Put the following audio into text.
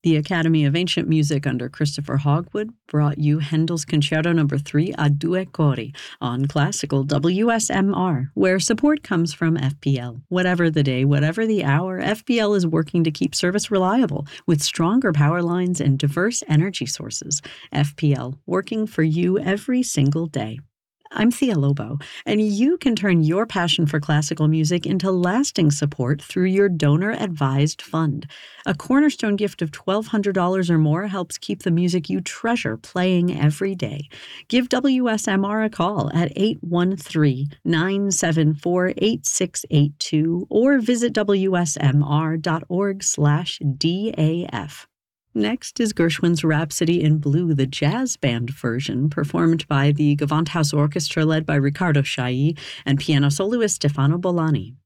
The Academy of Ancient Music under Christopher Hogwood brought you Handel's Concerto No. 3 a due cori on classical WSMR, where support comes from FPL. Whatever the day, whatever the hour, FPL is working to keep service reliable with stronger power lines and diverse energy sources. FPL, working for you every single day. I'm Thea Lobo, and you can turn your passion for classical music into lasting support through your donor-advised fund. A cornerstone gift of $1,200 or more helps keep the music you treasure playing every day. Give WSMR a call at 813-974-8682 or visit wsmr.org/DAF. Next is Gershwin's Rhapsody in Blue, the jazz band version, performed by the Gewandhaus Orchestra led by Riccardo Chailly and piano soloist Stefano Bolani.